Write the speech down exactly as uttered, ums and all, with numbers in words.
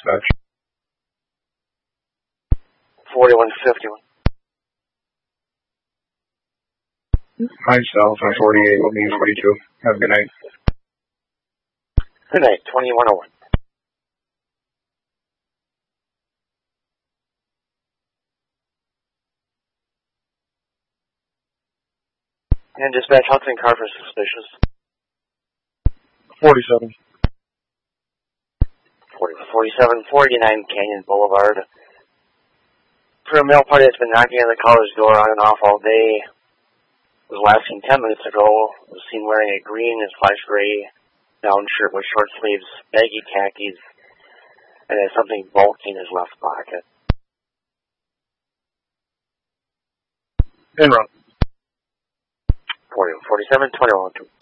dispatch. forty-one fifty-one. Myself on forty-eight will be forty-two. Have a good night. Good night, twenty-one oh one. And dispatch Hudson car for suspicious. forty-seven. forty, forty-seven forty-nine Canyon Boulevard. For a male party that's been knocking on the caller's door on and off all day. Was last seen ten minutes ago. Was seen wearing a green and flash gray down shirt with short sleeves, baggy khakis, and has something bulky in his left pocket. In run. forty, forty-seven twenty-one two.